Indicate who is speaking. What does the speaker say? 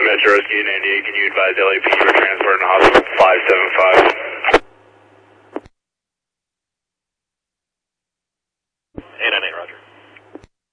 Speaker 1: Metro Rescue 98, can you advise LAPD for transport in hospital 575?